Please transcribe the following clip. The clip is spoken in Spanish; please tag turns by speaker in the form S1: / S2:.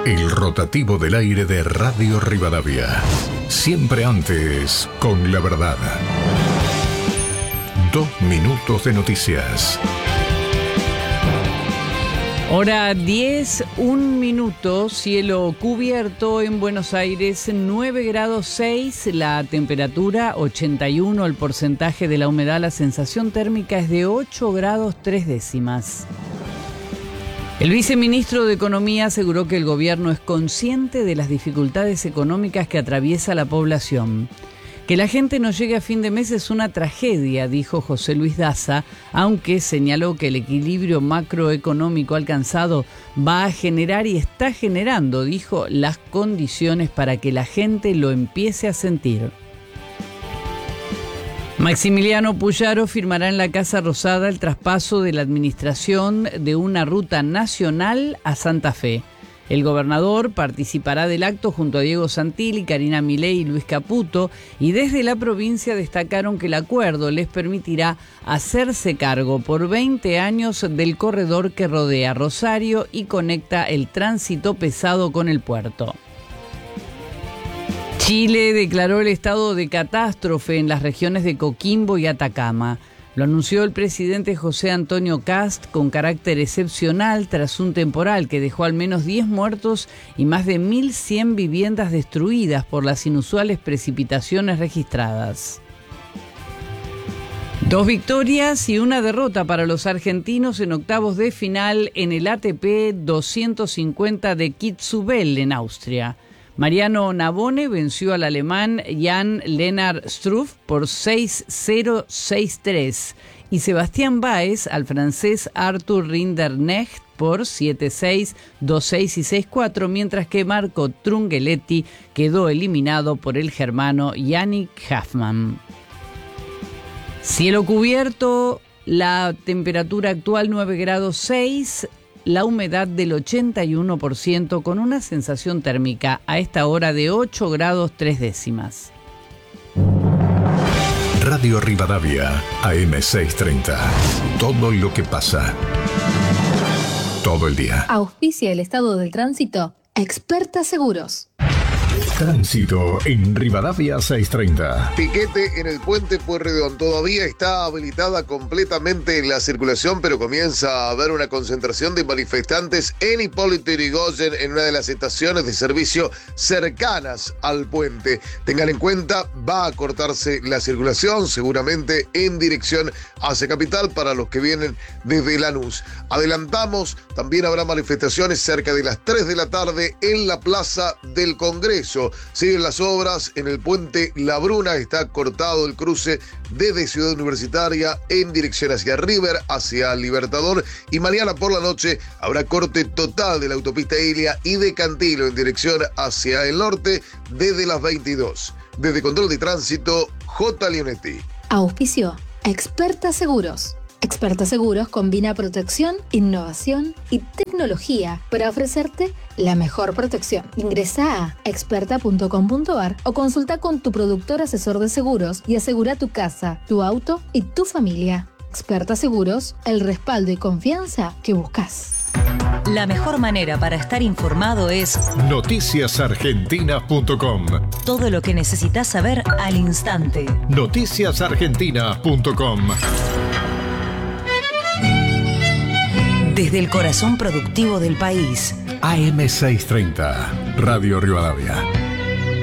S1: El rotativo del aire de Radio Rivadavia. Siempre antes, con la verdad. 2 minutos de noticias.
S2: Hora 10, 1 minuto, cielo cubierto en Buenos Aires, 9 grados 6, la temperatura 81, el porcentaje de la humedad, la sensación térmica es de 8 grados 3 décimas. El viceministro de Economía aseguró que el gobierno es consciente de las dificultades económicas que atraviesa la población. Que la gente no llegue a fin de mes es una tragedia, dijo José Luis Daza, aunque señaló que el equilibrio macroeconómico alcanzado va a generar y está generando, dijo, las condiciones para que la gente lo empiece a sentir. Maximiliano Puyaro firmará en la Casa Rosada el traspaso de la administración de una ruta nacional a Santa Fe. El gobernador participará del acto junto a Diego Santilli, Karina Milei y Luis Caputo, y desde la provincia destacaron que el acuerdo les permitirá hacerse cargo por 20 años del corredor que rodea Rosario y conecta el tránsito pesado con el puerto. Chile declaró el estado de catástrofe en las regiones de Coquimbo y Atacama. Lo anunció el presidente José Antonio Kast con carácter excepcional tras un temporal que dejó al menos 10 muertos y más de 1.100 viviendas destruidas por las inusuales precipitaciones registradas. 2 victorias y 1 derrota para los argentinos en octavos de final en el ATP 250 de Kitzbühel en Austria. Mariano Navone venció al alemán Jan-Lennard Struff por 6-0, 6-3 y Sebastián Báez al francés Arthur Rinderknecht por 7-6, 2-6 y 6-4, mientras que Marco Trungelliti quedó eliminado por el germano Yannick Hoffmann. Cielo cubierto, la temperatura actual 9 grados 6, la humedad del 81% con una sensación térmica a esta hora de 8 grados 3 décimas.
S1: Radio Rivadavia, AM630. Todo lo que pasa. Todo el día.
S3: Auspicia el estado del tránsito. Experta Seguros.
S1: Tránsito en Rivadavia 630.
S4: Piquete en el puente Pueyrredón. Todavía está habilitada completamente la circulación, pero comienza a haber una concentración de manifestantes en Hipólito Yrigoyen, en una de las estaciones de servicio cercanas al puente. Tengan en cuenta, va a cortarse la circulación, seguramente en dirección hacia Capital para los que vienen desde Lanús. Adelantamos, también habrá manifestaciones cerca de las 3 de la tarde en la Plaza del Congreso. Siguen las obras en el puente La Bruna, está cortado el cruce desde Ciudad Universitaria en dirección hacia River, hacia Libertador, y mañana por la noche habrá corte total de la autopista Ilia y de Cantilo en dirección hacia el norte desde las 22. Desde Control de Tránsito, J. Leonetti.
S3: Auspicio Experta Seguros. Experta Seguros combina protección, innovación y tecnología para ofrecerte la mejor protección. Ingresa a experta.com.ar o consulta con tu productor asesor de seguros y asegura tu casa, tu auto y tu familia. Experta Seguros, el respaldo y confianza que buscas.
S5: La mejor manera para estar informado es
S1: noticiasargentinas.com.
S5: Todo lo que necesitas saber al instante.
S1: noticiasargentinas.com.
S5: Desde el corazón productivo del país.
S1: AM630, Radio Rivadavia.